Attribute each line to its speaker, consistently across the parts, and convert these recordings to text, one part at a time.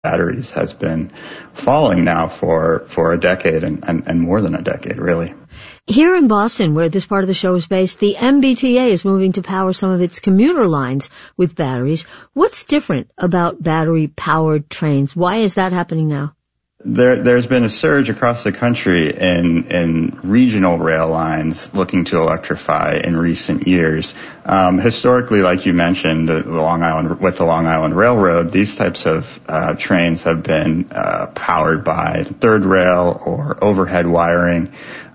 Speaker 1: batteries has been falling now for a decade and more than a decade, really.
Speaker 2: Here in Boston, where this part of the show is based, the MBTA is moving to power some of its commuter lines with batteries. What's different about battery-powered trains? Why is that happening now?
Speaker 1: There's been a surge across the country in regional rail lines looking to electrify in recent years. Historically, like you mentioned, with the Long Island Railroad, these types of trains have been powered by third rail or overhead wiring.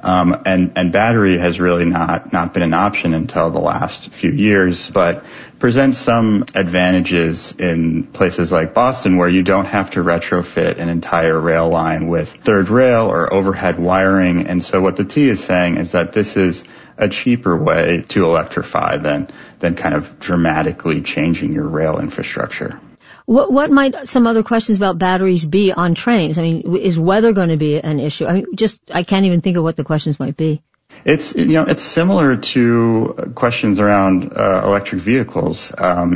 Speaker 1: And battery has really not been an option until the last few years, but presents some advantages in places like Boston where you don't have to retrofit an entire rail line with third rail or overhead wiring. And so what the T is saying is that this is a cheaper way to electrify than kind of dramatically changing your rail infrastructure.
Speaker 2: What might some other questions about batteries be on trains? I mean, is weather going to be an issue? I mean, I can't even think of what the questions might be.
Speaker 1: It's similar to questions around electric vehicles.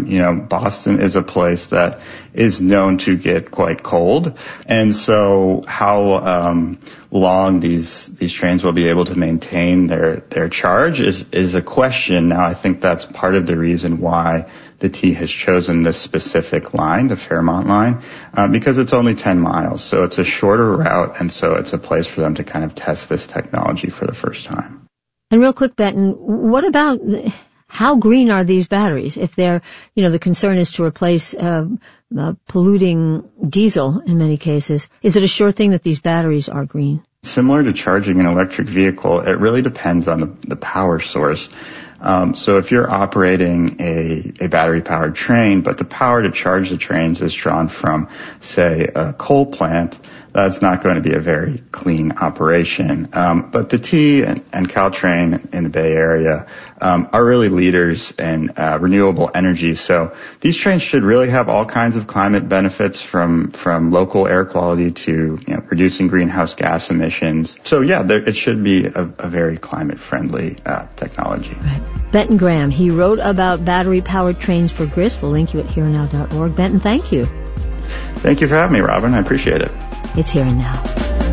Speaker 1: Boston is a place that is known to get quite cold, and so how long these trains will be able to maintain their charge is a question. Now, I think that's part of the reason why the T has chosen this specific line, the Fairmont line, because it's only 10 miles, so it's a shorter route, and so it's a place for them to kind of test this technology for the first time.
Speaker 2: And real quick, Benton, what about how green are these batteries? If they're, the concern is to replace polluting diesel in many cases, is it a sure thing that these batteries are green?
Speaker 1: Similar to charging an electric vehicle, it really depends on the power source. So if you're operating a battery-powered train, but the power to charge the trains is drawn from, say, a coal plant, that's not going to be a very clean operation. But the T and Caltrain in the Bay Area are really leaders in renewable energy. So these trains should really have all kinds of climate benefits from local air quality to reducing greenhouse gas emissions. So yeah, it should be a very climate-friendly technology.
Speaker 2: Right. Benton Graham, he wrote about battery-powered trains for Grist. We'll link you at hereandnow.org. Benton, thank you.
Speaker 1: Thank you for having me, Robin. I appreciate it.
Speaker 2: It's Here and Now.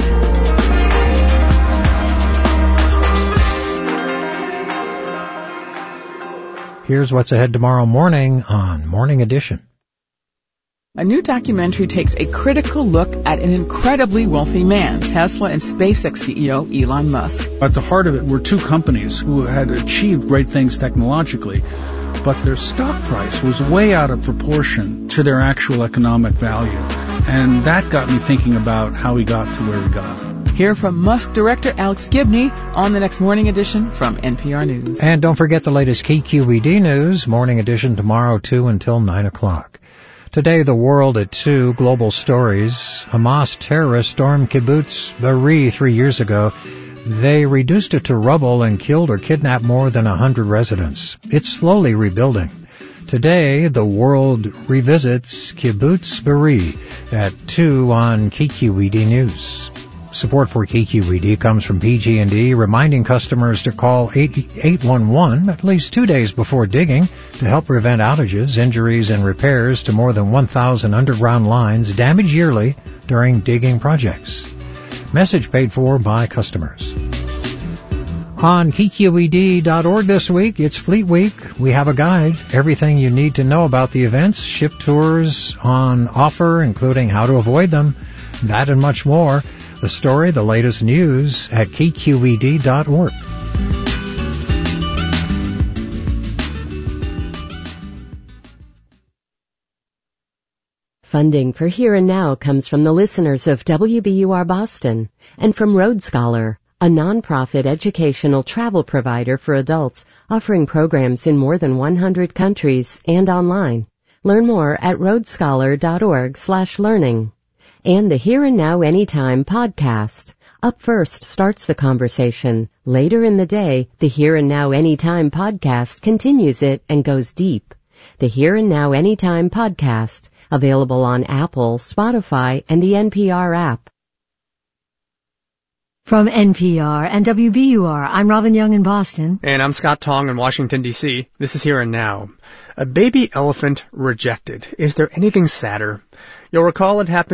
Speaker 3: Here's what's ahead tomorrow morning on Morning Edition.
Speaker 4: A new documentary takes a critical look at an incredibly wealthy man, Tesla and SpaceX CEO Elon Musk.
Speaker 5: At the heart of it were two companies who had achieved great things technologically, but their stock price was way out of proportion to their actual economic value. And that got me thinking about how he got to where he got.
Speaker 4: Hear from Musk director Alex Gibney on the next Morning Edition from NPR News.
Speaker 3: And don't forget the latest KQED news, Morning Edition tomorrow 2 until 9 o'clock. Today, the world at 2, global stories. Hamas terrorists stormed Kibbutz Be'eri 3 years ago. They reduced it to rubble and killed or kidnapped more than 100 residents. It's slowly rebuilding. Today, the world revisits Kibbutz Be'eri at 2 on KQED News. Support for KQED comes from PG&E, reminding customers to call 811 at least 2 days before digging to help prevent outages, injuries, and repairs to more than 1,000 underground lines damaged yearly during digging projects. Message paid for by customers. On KQED.org this week, it's Fleet Week. We have a guide, everything you need to know about the events, ship tours on offer, including how to avoid them, that and much more. The story, the latest news at KQED.org.
Speaker 6: Funding for Here and Now comes from the listeners of WBUR Boston and from Road Scholar, a nonprofit educational travel provider for adults offering programs in more than 100 countries and online. Learn more at roadscholar.org/learning. And the Here and Now Anytime podcast. Up first starts the conversation. Later in the day, the Here and Now Anytime podcast continues it and goes deep. The Here and Now Anytime podcast, available on Apple, Spotify, and the NPR app.
Speaker 2: From NPR and WBUR, I'm Robin Young in Boston.
Speaker 7: And I'm Scott Tong in Washington, D.C. This is Here and Now. A baby elephant rejected. Is there anything sadder? You'll recall it happened